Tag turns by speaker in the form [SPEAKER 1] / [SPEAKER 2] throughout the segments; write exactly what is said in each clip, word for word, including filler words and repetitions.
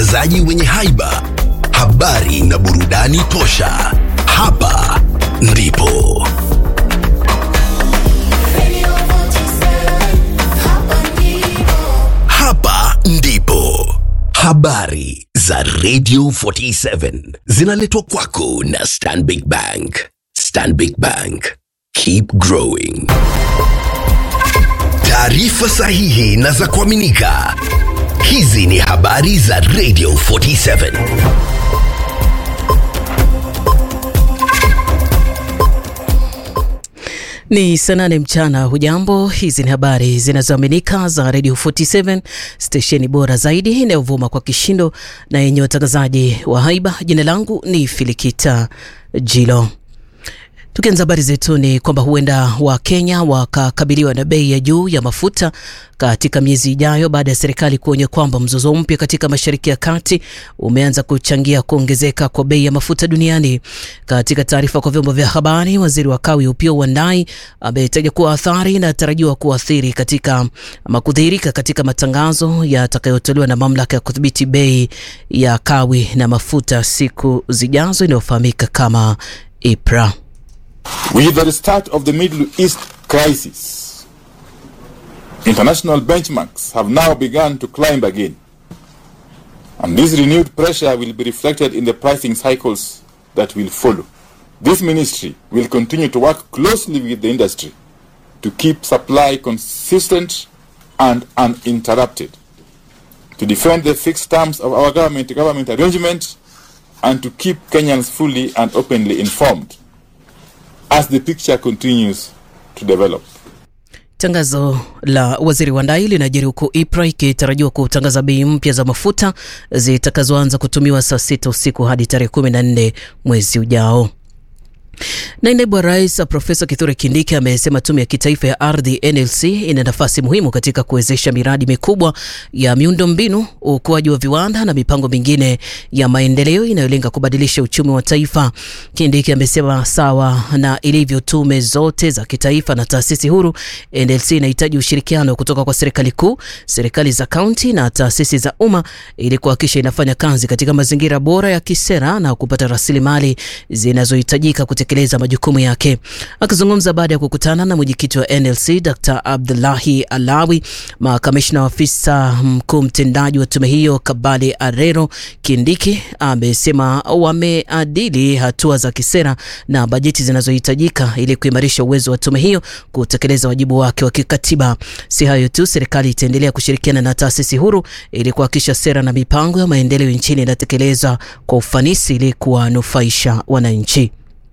[SPEAKER 1] watangazaji wenye haiba, habari na burudani tosha. Hapa ndipo Hapa ndipo habari za Radio forty-seven zinaletwa kwako na Stanbic Bank. Stanbic Bank, keep growing. Taarifa sahihi na za kuaminika. Hizi ni habari za Radio forty-seven.
[SPEAKER 2] Ni saa nane mchana. Hujambo, hizi ni habari zinazoaminika za Radio forty-seven, stesheni bora zaidi inayovuma kwa kishindo na yenye watangazaji wa haiba. Jina langu ni Filikita Jilo. Tukianza habari zetu ni kwamba huenda wa Kenya wakakabiliwa na bei ya juu ya mafuta katika miezi ijayo baada ya serikali kuonya kwamba mzozo mpya katika Mashariki ya Kati umeanza kuchangia kuongezeka kwa bei ya mafuta duniani. Katika taarifa kwa vyombo vya habari, waziri wa kawi Opiyo Wandayi ametaja kuwa athari inatarajiwa kuathiri katika ama kudhihirika katika matangazo yatakayotolewa na mamlaka ya kudhibiti bei ya kawi na mafuta siku zijazo inayofahamika kama I P R A.
[SPEAKER 3] With the start of the Middle East crisis, international benchmarks have now begun to climb again. And this renewed pressure will be reflected in the pricing cycles that will follow. This ministry will continue to work closely with the industry to keep supply consistent and uninterrupted, to defend the fixed terms of our government-to-government arrangement, and to keep Kenyans fully and openly informed as the picture continues to develop.
[SPEAKER 2] Tangazo la waziri Wandayi linajiri huko I P R A ikitarajiwa kutangaza bei mpya za mafuta zitakazoanza kutumiwa saa sita usiku hadi tarehe kumi na nne mwezi ujao. Na naibu wa rais Profesa Kithure Kindiki amesema tume ya kitaifa ya ardhi N L C ina nafasi muhimu katika kuwezesha miradi mikubwa ya miundombinu, ukuaji wa viwanda na mipango mingine ya maendeleo inayolenga kubadilisha uchumi wa taifa. Kindiki amesema sawa na ilivyo tume zote za kitaifa na taasisi huru, N L C inahitaji ushirikiano kutoka kwa serikali kuu, serikali za kaunti na taasisi za umma ili kuhakikisha inafanya kazi katika mazingira bora ya kisera na kupata rasilimali zinazohitajika kutekeleza majukumu yake. Akizungumza baada ya kukutana na mwenyekiti wa N L C Doctor Abdullahi Alawi, makamishna wa afisa mkuu mtendaji wa tume hiyo Kabale Arero, Kindiki amesema wameadili hatua za kisera na bajeti zinazohitajika ili kuimarisha uwezo wa tume hiyo kutekeleza wajibu wake wa kikatiba. Si hayo tu, serikali itaendelea kushirikiana na taasisi huru ili kuhakikisha sera na mipango ya maendeleo nchini inatekelezwa kwa ufanisi ili kuwanufaisha wananchi.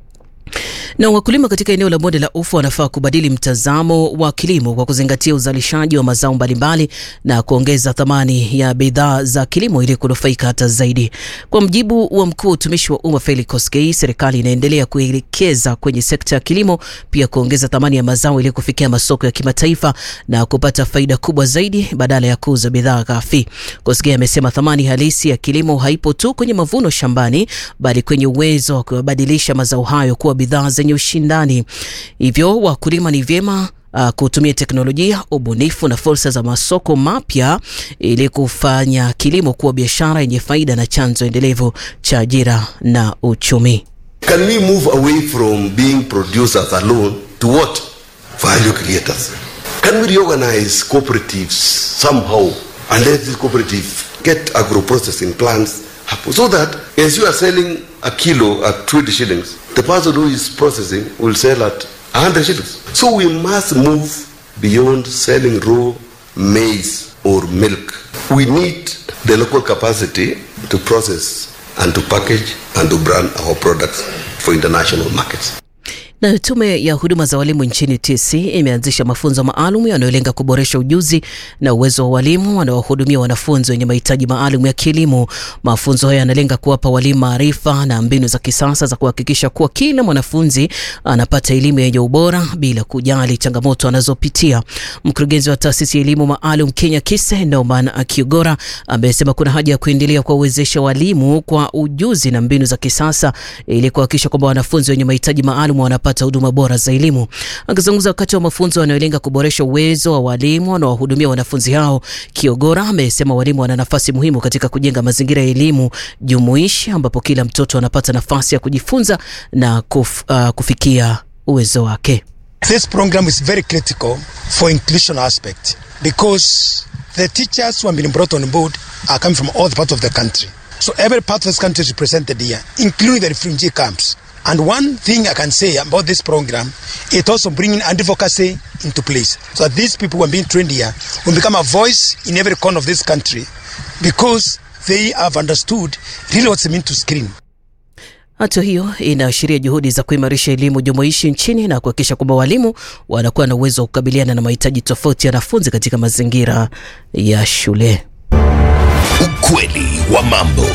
[SPEAKER 2] Na wakulima katika eneo la bonde la Ufa wanafaa kubadili mtazamo wa kilimo kwa kuzingatia uzalishaji wa mazao mbalimbali na kuongeza thamani ya bidhaa za kilimo ili kunufaika hata zaidi. Kwa mjibu wa mkuu wa utumishi wa umma Felix Koskei, serikali inaendelea kuelekeza kwenye sekta ya kilimo pia kuongeza thamani ya mazao ili kufikia masoko ya kimataifa na kupata faida kubwa zaidi badala ya kuuza bidhaa ghafi. Koskei amesema thamani halisi ya kilimo haipo tu kwenye mavuno shambani bali kwenye uwezo wa kubadilisha mazao hayo kuwa bidhaa zenye ushindani. Hivyo wakulima ni vyema uh, kutumia teknolojia, ubunifu na fursa za masoko mapya ili kufanya kilimo kuwa biashara yenye faida na chanzo endelevu cha ajira na uchumi.
[SPEAKER 4] Can we move away from being producers alone to what? Value creators. Can we reorganize cooperatives somehow and let these cooperatives get agro-processing plants so that as you are selling a kilo at twenty shillings, the person who is processing will sell at one hundred shillings. So we must move beyond selling raw maize or milk. We need the local capacity to process and to package and to brand our products for international markets.
[SPEAKER 2] Na tume ya huduma za walimu nchini T C imeanzisha mafunzo maalum yanayolenga kuboresha ujuzi na uwezo wa walimu wanaohudumia wanafunzi wenye mahitaji maalum ya kielimu. Mafunzo haya yanalenga kuwapa walimu maarifa na mbinu za kisasa za kuhakikisha kuwa kila mwanafunzi anapata elimu yenye ubora bila kujali changamoto anazopitia. Mkurugenzi wa taasisi ya elimu maalum Kenya Kise, Norman Akiogora, amesema kuna haja ya kuendelea kuwawezesha walimu kwa ujuzi na mbinu za kisasa ili kuhakikisha kwamba wanafunzi wenye mahitaji maalum wanapata kupata huduma bora za elimu. Akizungumza wakati wa mafunzo yanayolenga kuboresha uwezo wa walimu wanaohudumia wanafunzi hao, Kiogora amesema walimu wana nafasi muhimu katika kujenga mazingira ya elimu jumuishi ambapo kila mtoto anapata nafasi ya kujifunza na kuf, uh, kufikia uwezo wake.
[SPEAKER 5] This program is very critical for inclusion aspect because the teachers who have been brought on board are coming from all the parts of the country. So every part of this country is represented here, including the refugee camps. And one thing I can say about this program, it also bringing advocacy into place. So that these people who are being trained here will become a voice in every corner of this country because they have understood really what it means to screen.
[SPEAKER 2] Hatua hiyo inaashiria juhudi za kuimarisha elimu jumuishi nchini na kuhakikisha kwamba walimu wanakuwa na uwezo wa kukabiliana na mahitaji tofauti ya wanafunzi katika mazingira ya shule.
[SPEAKER 1] Ukweli wa mambo.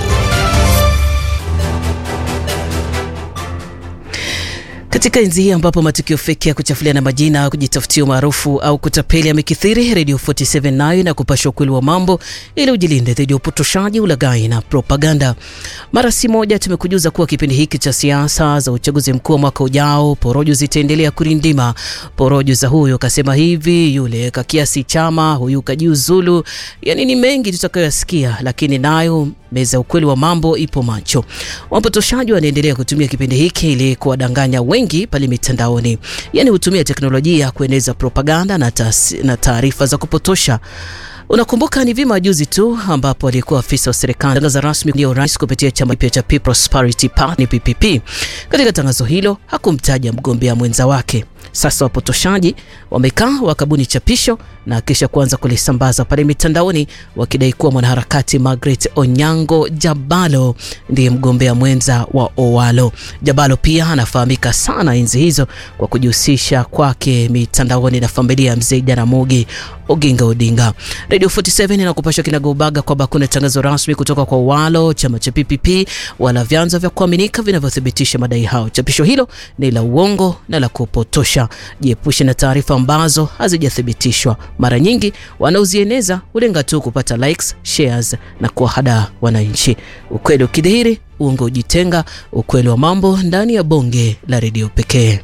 [SPEAKER 2] Katika enzi hii ambapo matukio feki ya kuchafuliana majina, kujitafutia maarufu au kutapeli yamekithiri, Radio arobaini na saba nayo na kupasha ukweli wa mambo ili ujilinde dhidi ya upotoshaji, ulaghai na propaganda. Mara si moja tumekujuza kuwa kipindi hiki cha siasa za uchaguzi mkuu wa mwaka ujao, porojo zitaendelea kurindima. Porojo za huyo kasema hivi, yule kakiasi chama, huyu kajiuzulu, yani ni mengi tutakayosikia, lakini nayo meza ukweli wa mambo ipo macho. Wapotoshaji wanaendelea kutumia kipindi hiki ili kuwadanganya wengi pale mitandaoni. Yani hutumia teknolojia kueneza propaganda na taarifa za kupotosha. Unakumbuka ni vima juzi tu ambapo alikuwa afisa wa serikali tangaza rasmi ndio rais kupitia chama cha People's Prosperity Party P P P. Katika tangazo hilo hakumtaja mgombea mwenza wake. Sasa wapotoshaji wamekaa wakabuni chapisho na kisha kuanza kulisambaza pale mitandaoni wakidai kuwa mwanaharakati Margaret Onyango Jabalo ndiye mgombea mwenza wa Owalo. Jabalo pia anafahamika sana enzi hizo kwa kujihusisha kwake mitandaoni na familia ya mzee Jaramogi Oginga Odinga. Radio arobaini na saba inakupasha kinagaubaga kwamba kuna tangazo rasmi kutoka kwa Owalo, chama cha P P P, wala vyanzo vya kuaminika vinavyothibitisha madai hao. Chapisho hilo ni la uongo na la kupotosha. Jiepushe na taarifa ambazo hazijathibitishwa. Mara nyingi wanaozieneza hulenga tu kupata likes, shares na kuwahadaa wananchi. Ukweli ukidhihiri, uongo ujitenga. Ukweli wa mambo ndani ya bonge la redio pekee.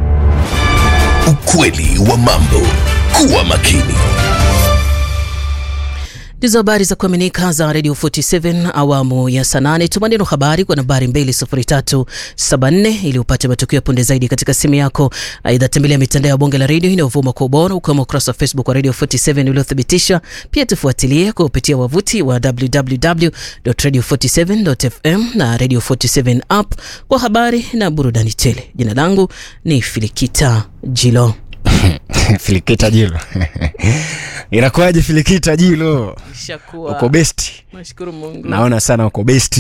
[SPEAKER 1] Ukweli wa mambo. Kuwa makini.
[SPEAKER 2] Ndizo habari za kuaminika za Radio arobaini na saba awamu ya saa nane. Tuma neno habari kwa nambari mbili sifuri tatu saba nne ili upate matukio ya punde zaidi katika simu yako. Aidha tembelea mitandao ya bonge la radio inayovuma kwa ubora kama ukurasa wa Facebook wa Radio arobaini na saba uliothibitisha. Pia tufuatilie kupitia wavuti wa w w w dot radio forty seven dot f m na Radio arobaini na saba app kwa habari na burudani tele. Jina langu ni Filikita Jilo.
[SPEAKER 6] Filikita Jilo. Inakuaje Filikita Jilo?
[SPEAKER 2] Ishakuwa.
[SPEAKER 6] Uko best?
[SPEAKER 2] Nashukuru Mungu.
[SPEAKER 6] Naona sana uko best.